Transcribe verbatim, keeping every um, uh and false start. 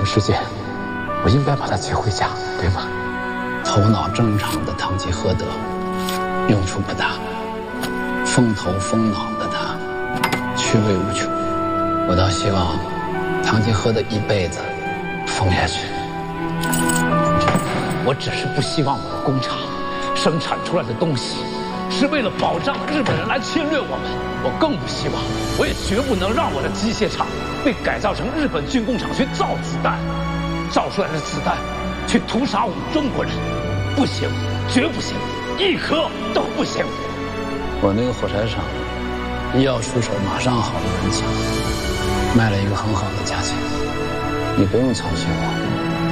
时间，我应该把他接回家，对吗？ 头脑正常的堂吉诃德用处不大，疯头疯脑的他趣味无穷。我倒希望堂吉诃德一辈子疯下去。 我只是不希望我的工厂生产出来的东西是为了保障日本人来侵略我们。我更不希望，我也绝不能让我的机械厂被改造成日本军工厂去造子弹，造出来的子弹去屠杀我们中国人，不行，绝不行，一颗都不行。 我那个火柴厂一要出手，马上好多人抢，卖了一个很好的价钱，你不用操心我。